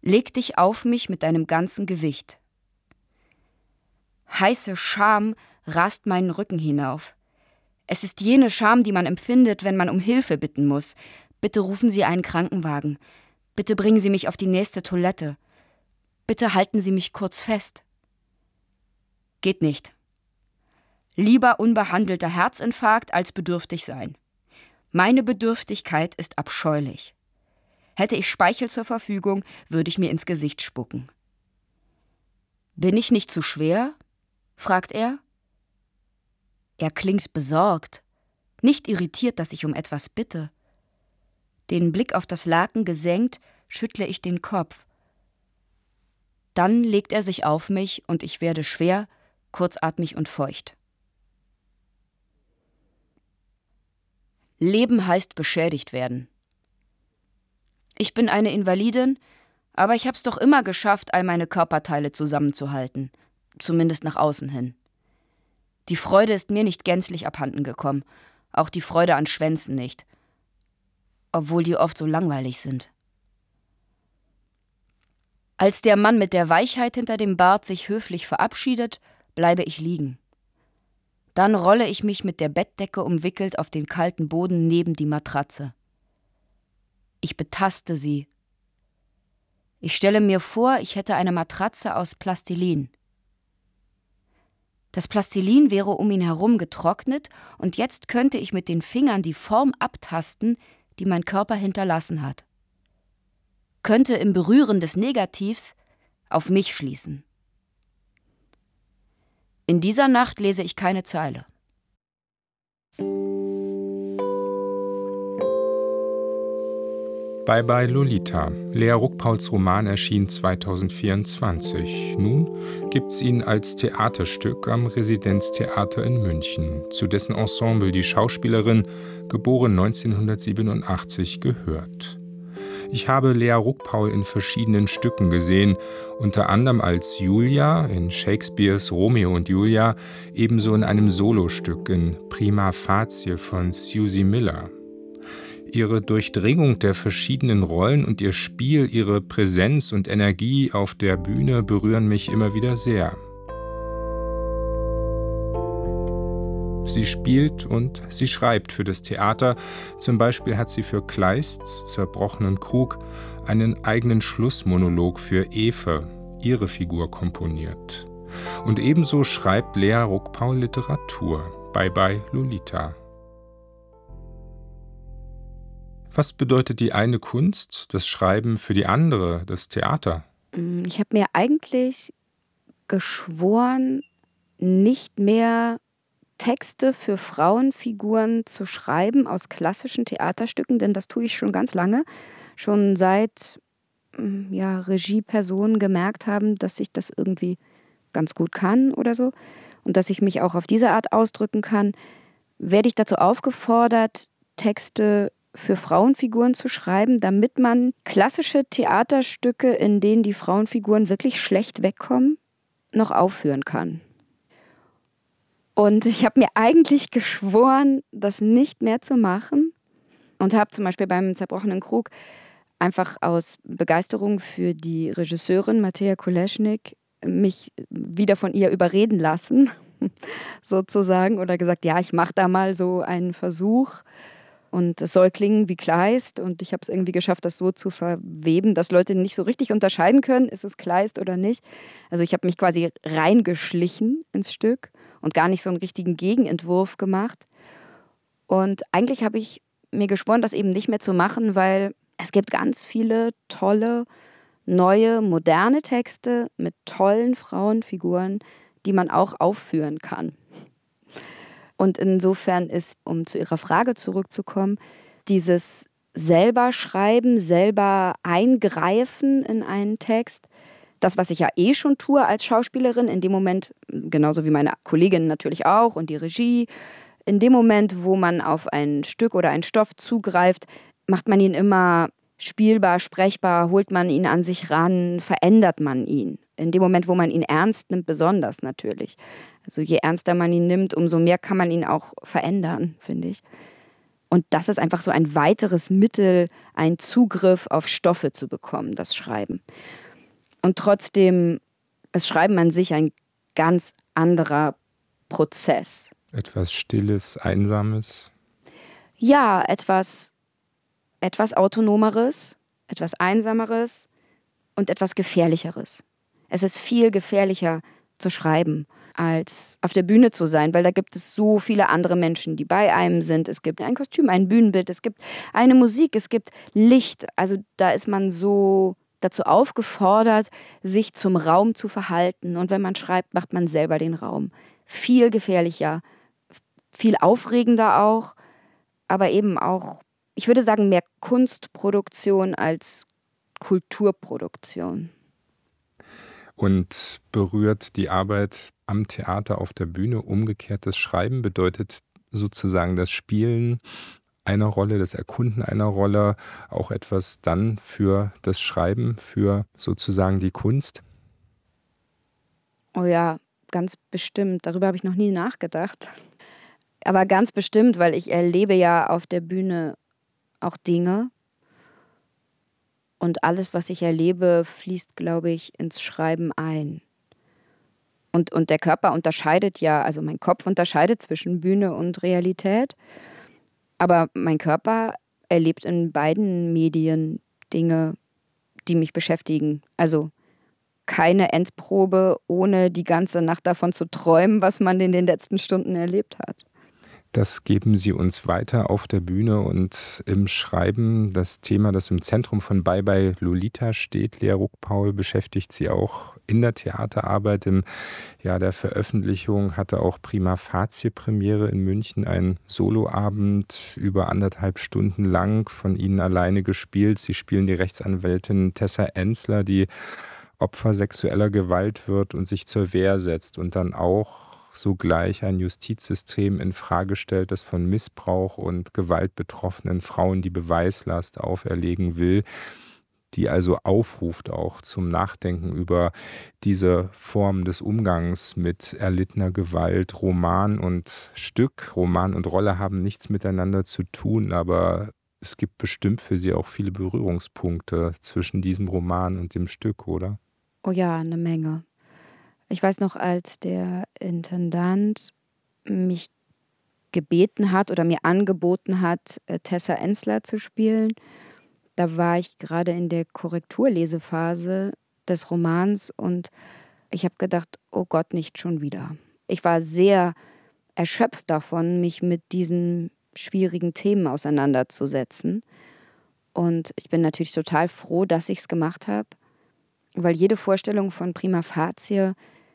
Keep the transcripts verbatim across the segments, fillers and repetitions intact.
Leg dich auf mich mit deinem ganzen Gewicht. Heiße Scham rast meinen Rücken hinauf. Es ist jene Scham, die man empfindet, wenn man um Hilfe bitten muss. Bitte rufen Sie einen Krankenwagen. Bitte bringen Sie mich auf die nächste Toilette. Bitte halten Sie mich kurz fest. Geht nicht. Lieber unbehandelter Herzinfarkt als bedürftig sein. Meine Bedürftigkeit ist abscheulich. Hätte ich Speichel zur Verfügung, würde ich mir ins Gesicht spucken. »Bin ich nicht zu schwer?« fragt er. Er klingt besorgt, nicht irritiert, dass ich um etwas bitte. Den Blick auf das Laken gesenkt, schüttle ich den Kopf. Dann legt er sich auf mich und ich werde schwer, kurzatmig und feucht. Leben heißt beschädigt werden. Ich bin eine Invalidin, aber ich hab's doch immer geschafft, all meine Körperteile zusammenzuhalten, zumindest nach außen hin. Die Freude ist mir nicht gänzlich abhanden gekommen, auch die Freude an Schwänzen nicht, obwohl die oft so langweilig sind. Als der Mann mit der Weichheit hinter dem Bart sich höflich verabschiedet, bleibe ich liegen. Dann rolle ich mich mit der Bettdecke umwickelt auf den kalten Boden neben die Matratze. Ich betaste sie. Ich stelle mir vor, ich hätte eine Matratze aus Plastilin. Das Plastilin wäre um ihn herum getrocknet und jetzt könnte ich mit den Fingern die Form abtasten, die mein Körper hinterlassen hat. Könnte im Berühren des Negativs auf mich schließen. In dieser Nacht lese ich keine Zeile. Bye Bye Lolita. Lea Ruckpauls Roman erschien zweitausendvierundzwanzig. Nun gibt's ihn als Theaterstück am Residenztheater in München, zu dessen Ensemble die Schauspielerin, geboren neunzehnhundertsiebenundachtzig, gehört. Ich habe Lea Ruckpaul in verschiedenen Stücken gesehen, unter anderem als Julia in Shakespeares Romeo und Julia, ebenso in einem Solostück in Prima Facie von Susie Miller. Ihre Durchdringung der verschiedenen Rollen und ihr Spiel, ihre Präsenz und Energie auf der Bühne berühren mich immer wieder sehr. Sie spielt und sie schreibt für das Theater. Zum Beispiel hat sie für Kleists Zerbrochenen Krug einen eigenen Schlussmonolog für Efe, ihre Figur, komponiert. Und ebenso schreibt Lea Ruckpaul Literatur. Bye Bye Lolita. Was bedeutet die eine Kunst, das Schreiben, für die andere, das Theater? Ich habe mir eigentlich geschworen, nicht mehr Texte für Frauenfiguren zu schreiben aus klassischen Theaterstücken, denn das tue ich schon ganz lange. Schon seit ja, Regiepersonen gemerkt haben, dass ich das irgendwie ganz gut kann oder so und dass ich mich auch auf diese Art ausdrücken kann, werde ich dazu aufgefordert, Texte für Frauenfiguren zu schreiben, damit man klassische Theaterstücke, in denen die Frauenfiguren wirklich schlecht wegkommen, noch aufführen kann. Und ich habe mir eigentlich geschworen, das nicht mehr zu machen und habe zum Beispiel beim Zerbrochenen Krug einfach aus Begeisterung für die Regisseurin Mattea Koleschnik mich wieder von ihr überreden lassen, sozusagen, oder gesagt, ja, ich mache da mal so einen Versuch. Und es soll klingen wie Kleist und ich habe es irgendwie geschafft, das so zu verweben, dass Leute nicht so richtig unterscheiden können, ist es Kleist oder nicht. Also ich habe mich quasi reingeschlichen ins Stück und gar nicht so einen richtigen Gegenentwurf gemacht. Und eigentlich habe ich mir geschworen, das eben nicht mehr zu machen, weil es gibt ganz viele tolle, neue, moderne Texte mit tollen Frauenfiguren, die man auch aufführen kann. Und insofern ist, um zu Ihrer Frage zurückzukommen, dieses selber schreiben, selber eingreifen in einen Text, das, was ich ja eh schon tue als Schauspielerin, in dem Moment, genauso wie meine Kolleginnen natürlich auch und die Regie, in dem Moment, wo man auf ein Stück oder einen Stoff zugreift, macht man ihn immer spielbar, sprechbar, holt man ihn an sich ran, verändert man ihn. In dem Moment, wo man ihn ernst nimmt, besonders natürlich. Also je ernster man ihn nimmt, umso mehr kann man ihn auch verändern, finde ich. Und das ist einfach so ein weiteres Mittel, einen Zugriff auf Stoffe zu bekommen, das Schreiben. Und trotzdem ist Schreiben an sich ein ganz anderer Prozess. Etwas Stilles, Einsames? Ja, etwas, etwas Autonomeres, etwas Einsameres und etwas Gefährlicheres. Es ist viel gefährlicher zu schreiben, als auf der Bühne zu sein, weil da gibt es so viele andere Menschen, die bei einem sind. Es gibt ein Kostüm, ein Bühnenbild, es gibt eine Musik, es gibt Licht. Also da ist man so dazu aufgefordert, sich zum Raum zu verhalten. Und wenn man schreibt, macht man selber den Raum. Viel gefährlicher, viel aufregender auch, aber eben auch, ich würde sagen, mehr Kunstproduktion als Kulturproduktion. Und berührt die Arbeit am Theater auf der Bühne umgekehrt das Schreiben? Bedeutet sozusagen das Spielen einer Rolle, das Erkunden einer Rolle auch etwas dann für das Schreiben, für sozusagen die Kunst? Oh ja, ganz bestimmt. Darüber habe ich noch nie nachgedacht. Aber ganz bestimmt, weil ich erlebe ja auf der Bühne auch Dinge. Und alles, was ich erlebe, fließt, glaube ich, ins Schreiben ein. Und, und der Körper unterscheidet ja, also mein Kopf unterscheidet zwischen Bühne und Realität. Aber mein Körper erlebt in beiden Medien Dinge, die mich beschäftigen. Also keine Endprobe, ohne die ganze Nacht davon zu träumen, was man in den letzten Stunden erlebt hat. Das geben Sie uns weiter auf der Bühne und im Schreiben. Das Thema, das im Zentrum von Bye Bye Lolita steht, Lea Ruckpaul, beschäftigt Sie auch in der Theaterarbeit. Im Jahr der Veröffentlichung hatte auch Prima Facie Premiere in München, ein Soloabend über anderthalb Stunden lang von Ihnen alleine gespielt. Sie spielen die Rechtsanwältin Tessa Enzler, die Opfer sexueller Gewalt wird und sich zur Wehr setzt und dann auch sogleich ein Justizsystem in Frage stellt, das von Missbrauch und Gewalt betroffenen Frauen die Beweislast auferlegen will, die also aufruft auch zum Nachdenken über diese Form des Umgangs mit erlittener Gewalt. Roman und Stück, Roman und Rolle haben nichts miteinander zu tun, aber es gibt bestimmt für Sie auch viele Berührungspunkte zwischen diesem Roman und dem Stück, oder? Oh ja, eine Menge. Ich weiß noch, als der Intendant mich gebeten hat oder mir angeboten hat, Tessa Enzler zu spielen, da war ich gerade in der Korrekturlesephase des Romans und ich habe gedacht, oh Gott, nicht schon wieder. Ich war sehr erschöpft davon, mich mit diesen schwierigen Themen auseinanderzusetzen. Und ich bin natürlich total froh, dass ich es gemacht habe, weil jede Vorstellung von Prima Facie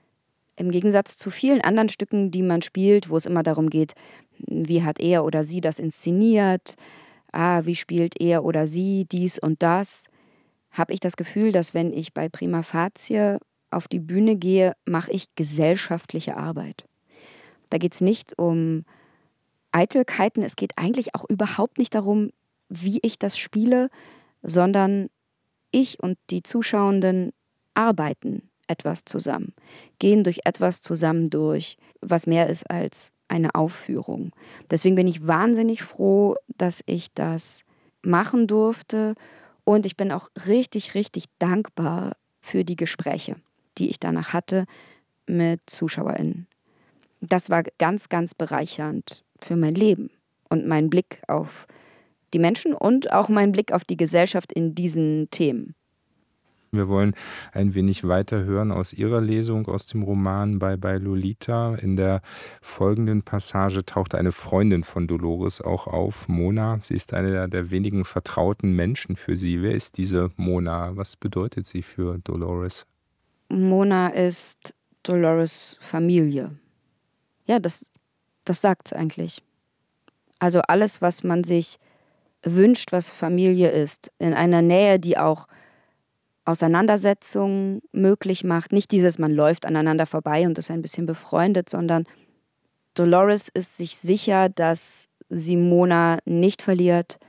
im Gegensatz zu vielen anderen Stücken, die man spielt, wo es immer darum geht, wie hat er oder sie das inszeniert, ah, wie spielt er oder sie dies und das, habe ich das Gefühl, dass wenn ich bei Prima Facie auf die Bühne gehe, mache ich gesellschaftliche Arbeit. Da geht es nicht um Eitelkeiten, es geht eigentlich auch überhaupt nicht darum, wie ich das spiele, sondern ich und die Zuschauenden arbeiten etwas zusammen, gehen durch etwas zusammen durch, was mehr ist als eine Aufführung. Deswegen bin ich wahnsinnig froh, dass ich das machen durfte und ich bin auch richtig, richtig dankbar für die Gespräche, die ich danach hatte mit ZuschauerInnen. Das war ganz, ganz bereichernd für mein Leben und meinen Blick auf die Menschen und auch meinen Blick auf die Gesellschaft in diesen Themen. Wir wollen ein wenig weiter hören aus Ihrer Lesung aus dem Roman Bye Bye Lolita. In der folgenden Passage taucht eine Freundin von Dolores auch auf, Mona. Sie ist eine der wenigen vertrauten Menschen für Sie. Wer ist diese Mona? Was bedeutet sie für Dolores? Mona ist Dolores Familie. Ja, das, das sagt es eigentlich. Also alles, was man sich wünscht, was Familie ist, in einer Nähe, die auch Auseinandersetzungen möglich macht. Nicht dieses, man läuft aneinander vorbei und ist ein bisschen befreundet, sondern Dolores ist sich sicher, dass sie Mona nicht verliert,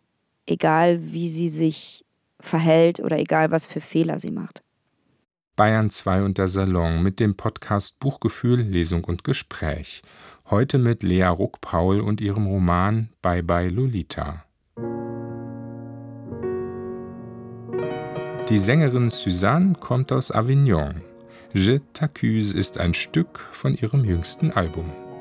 egal wie sie sich verhält oder egal was für Fehler sie macht. Bayern zwei und der Salon mit dem Podcast Buchgefühl, Lesung und Gespräch. Heute mit Lea Ruck-Paul und ihrem Roman Bye Bye Lolita. Die Sängerin Suzanne kommt aus Avignon. Je t'accuse ist ein Stück von ihrem jüngsten Album.